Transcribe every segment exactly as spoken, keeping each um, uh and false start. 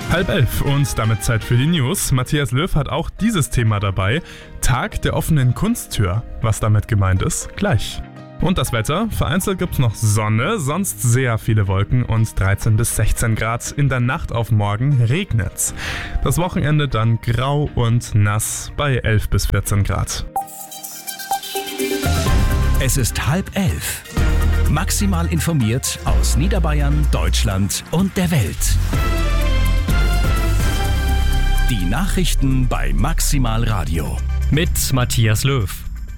Halb elf und damit Zeit für die News. Matthias Löw hat auch dieses Thema dabei. Tag der offenen Kunsttür. Was damit gemeint ist, gleich. Und das Wetter. Vereinzelt gibt's noch Sonne, sonst sehr viele Wolken und dreizehn bis sechzehn Grad. In der Nacht auf morgen regnet's. Das Wochenende dann grau und nass bei elf bis vierzehn Grad. Es ist halb elf. Maximal informiert aus Niederbayern, Deutschland und der Welt. Die Nachrichten bei Maximal Radio. Mit Matthias Löw.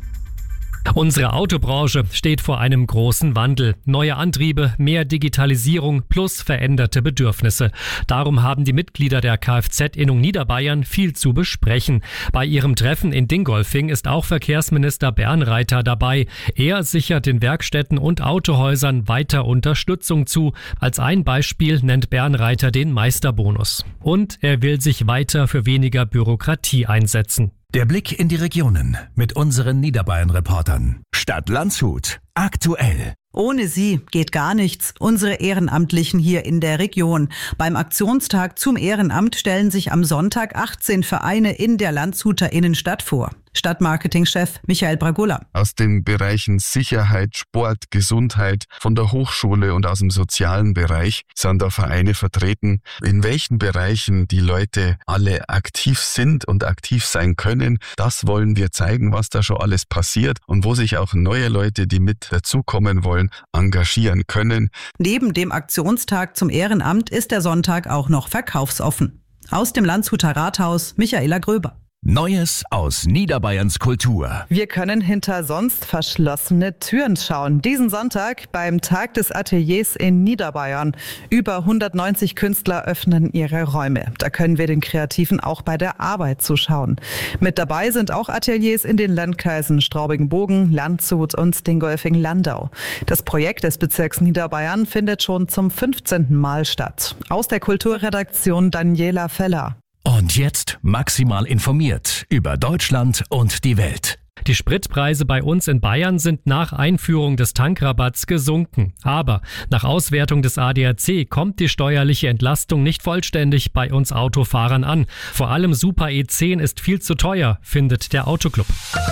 Unsere Autobranche steht vor einem großen Wandel. Neue Antriebe, mehr Digitalisierung plus veränderte Bedürfnisse. Darum haben die Mitglieder der Kfz-Innung Niederbayern viel zu besprechen. Bei ihrem Treffen in Dingolfing ist auch Verkehrsminister Bernreiter dabei. Er sichert den Werkstätten und Autohäusern weiter Unterstützung zu. Als ein Beispiel nennt Bernreiter den Meisterbonus. Und er will sich weiter für weniger Bürokratie einsetzen. Der Blick in die Regionen mit unseren Niederbayern-Reportern. Stadt Landshut. Aktuell. Ohne sie geht gar nichts. Unsere Ehrenamtlichen hier in der Region. Beim Aktionstag zum Ehrenamt stellen sich am Sonntag achtzehn Vereine in der Landshuter Innenstadt vor. Stadtmarketingchef Michael Bragula. Aus den Bereichen Sicherheit, Sport, Gesundheit, von der Hochschule und aus dem sozialen Bereich sind da Vereine vertreten. In welchen Bereichen die Leute alle aktiv sind und aktiv sein können, das wollen wir zeigen, was da schon alles passiert und wo sich auch neue Leute, die mit dazukommen wollen, engagieren können. Neben dem Aktionstag zum Ehrenamt ist der Sonntag auch noch verkaufsoffen. Aus dem Landshuter Rathaus Michaela Gröber. Neues aus Niederbayerns Kultur. Wir können hinter sonst verschlossene Türen schauen. Diesen Sonntag beim Tag des Ateliers in Niederbayern. Über hundertneunzig Künstler öffnen ihre Räume. Da können wir den Kreativen auch bei der Arbeit zuschauen. Mit dabei sind auch Ateliers in den Landkreisen Straubing-Bogen, Landshut und Dingolfing-Landau. Das Projekt des Bezirks Niederbayern findet schon zum fünfzehnten Mal statt. Aus der Kulturredaktion Daniela Feller. Und jetzt maximal informiert über Deutschland und die Welt. Die Spritpreise bei uns in Bayern sind nach Einführung des Tankrabatts gesunken. Aber nach Auswertung des A D A C kommt die steuerliche Entlastung nicht vollständig bei uns Autofahrern an. Vor allem Super E zehn ist viel zu teuer, findet der Autoclub.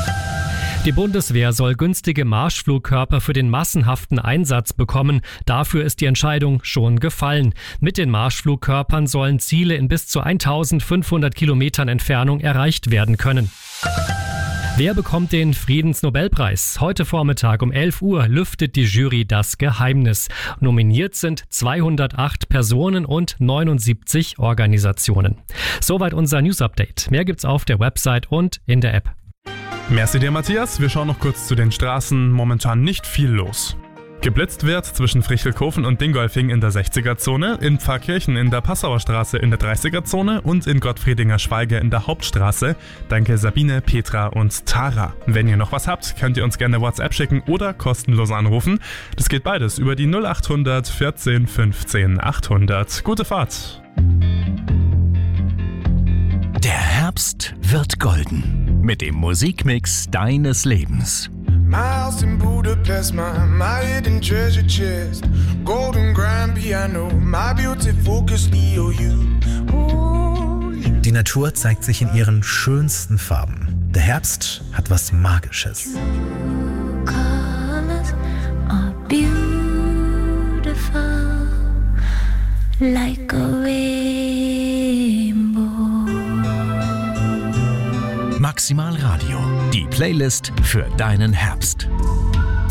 Die Bundeswehr soll günstige Marschflugkörper für den massenhaften Einsatz bekommen. Dafür ist die Entscheidung schon gefallen. Mit den Marschflugkörpern sollen Ziele in bis zu eintausendfünfhundert Kilometern Entfernung erreicht werden können. Wer bekommt den Friedensnobelpreis? Heute Vormittag um elf Uhr lüftet die Jury das Geheimnis. Nominiert sind zweihundertacht Personen und neunundsiebzig Organisationen. Soweit unser News-Update. Mehr gibt's auf der Website und in der App. Merci dir, Matthias. Wir schauen noch kurz zu den Straßen. Momentan nicht viel los. Geblitzt wird zwischen Frichelkofen und Dingolfing in der sechziger-Zone, in Pfarrkirchen in der Passauer Straße in der dreißiger-Zone und in Gottfriedinger Schweige in der Hauptstraße. Danke Sabine, Petra und Tara. Wenn ihr noch was habt, könnt ihr uns gerne WhatsApp schicken oder kostenlos anrufen. Das geht beides über die null achthundert vierzehn fünfzehn achthundert. Gute Fahrt! Der Herbst wird golden mit dem Musikmix deines Lebens. My house in Budapest, my, my hidden treasure chest, golden grand piano, my beauty focus E O U. Ooh, yeah. Die Natur zeigt sich in ihren schönsten Farben. Der Herbst hat was Magisches. Colors are beautiful, like a rainbow. Maximal Radio, die Playlist für deinen Herbst.